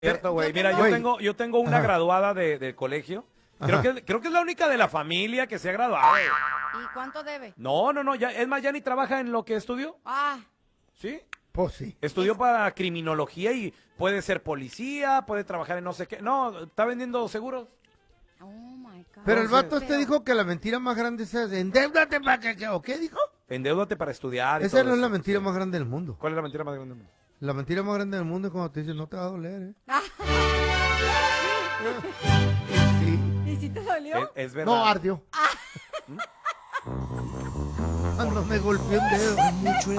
Cierto, güey. Mira, yo tengo una graduada de colegio. Creo que es la única de la familia que se ha graduado. ¿Y cuánto debe? No, ya, es más, ya ni trabaja en lo que estudió. ¿Sí? Pues sí. Estudió para criminología y puede ser policía, puede trabajar en no sé qué. No, está vendiendo seguros. Oh my God. Pero el vato dijo que la mentira más grande es endeudate para que, ¿o qué dijo? Endeudate para estudiar. Esa no es la mentira más grande del mundo. ¿Cuál es la mentira más grande del mundo? La mentira más grande del mundo es cuando te dicen no te va a doler, ¿eh? Sí. ¿Y si te dolió? Es verdad. No, ardió. Cuando me golpeó un dedo.